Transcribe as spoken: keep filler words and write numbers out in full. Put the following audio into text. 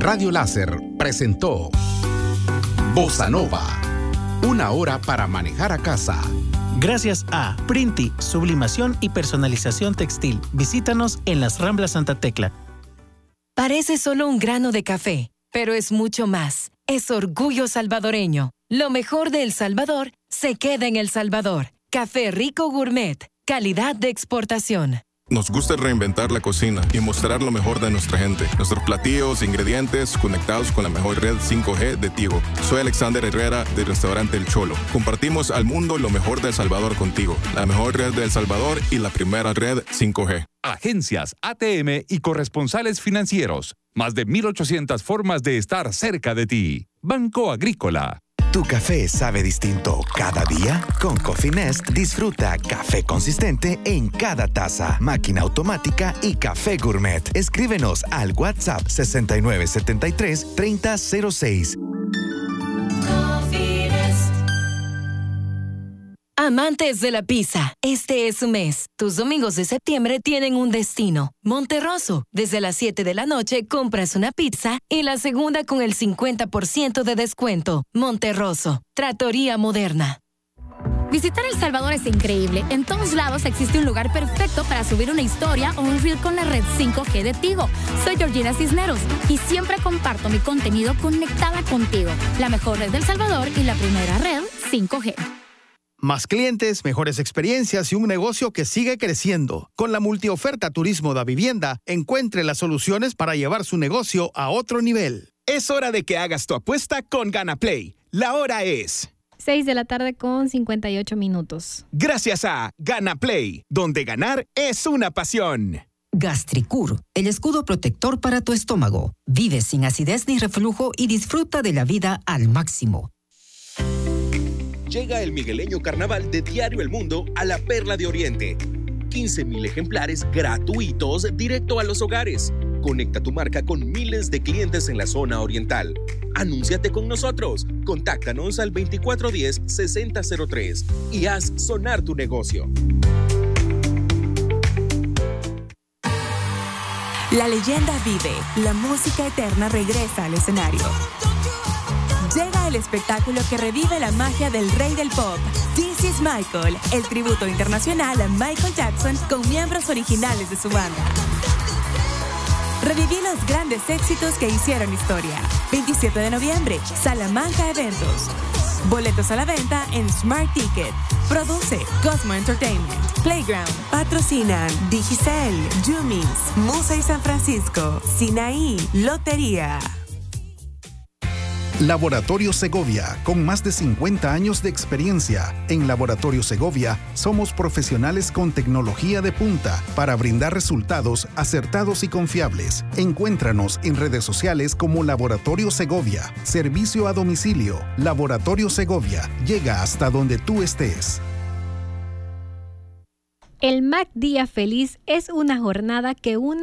Radio Láser presentó Bossa Nova, una hora para manejar a casa. Gracias a Printi, sublimación y personalización textil. Visítanos en las Ramblas Santa Tecla. Parece solo un grano de café, pero es mucho más. Es orgullo salvadoreño. Lo mejor de El Salvador se queda en El Salvador. Café Rico Gourmet. Calidad de exportación. Nos gusta reinventar la cocina y mostrar lo mejor de nuestra gente. Nuestros platillos e ingredientes conectados con la mejor red cinco G de Tigo. Soy Alexander Herrera del restaurante El Cholo. Compartimos al mundo lo mejor de El Salvador contigo. La mejor red de El Salvador y la primera red cinco G. Agencias, A T M y corresponsales financieros. Más de mil ochocientas formas de estar cerca de ti. Banco Agrícola. ¿Tu café sabe distinto cada día? Con Coffee Nest disfruta café consistente en cada taza, máquina automática y café gourmet. Escríbenos al WhatsApp sesenta y nueve setenta y tres treinta cero seis. Amantes de la pizza, este es su mes. Tus domingos de septiembre tienen un destino. Monterroso. Desde las siete de la noche compras una pizza y la segunda con el cincuenta por ciento de descuento. Monterroso. Trattoria Moderna. Visitar El Salvador es increíble. En todos lados existe un lugar perfecto para subir una historia o un reel con la red cinco G de Tigo. Soy Georgina Cisneros y siempre comparto mi contenido conectada contigo. La mejor red del Salvador y la primera red cinco G. Más clientes, mejores experiencias y un negocio que sigue creciendo. Con la multioferta Turismo da Vivienda, encuentre las soluciones para llevar su negocio a otro nivel. Es hora de que hagas tu apuesta con GanaPlay. La hora es seis de la tarde con cincuenta y ocho minutos. Gracias a GanaPlay, donde ganar es una pasión. Gastricur, el escudo protector para tu estómago. Vive sin acidez ni reflujo y disfruta de la vida al máximo. Llega el migueleño carnaval de Diario El Mundo a la Perla de Oriente. quince mil ejemplares gratuitos directo a los hogares. Conecta tu marca con miles de clientes en la zona oriental. Anúnciate con nosotros. Contáctanos al veinticuatro diez sesenta cero tres y haz sonar tu negocio. La leyenda vive. La música eterna regresa al escenario. Llega el espectáculo que revive la magia del rey del pop. This is Michael, el tributo internacional a Michael Jackson con miembros originales de su banda. Reviví los grandes éxitos que hicieron historia. veintisiete de noviembre, Salamanca Eventos. Boletos a la venta en Smart Ticket. Produce Cosmo Entertainment. Playground. Patrocinan Digicel, Jumis, Musa y San Francisco. Sinaí, Lotería. Laboratorio Segovia, con más de cincuenta años de experiencia. En Laboratorio Segovia somos profesionales con tecnología de punta para brindar resultados acertados y confiables. Encuéntranos en redes sociales como Laboratorio Segovia. Servicio a domicilio. Laboratorio Segovia llega hasta donde tú estés. El Mac Día Feliz es una jornada que une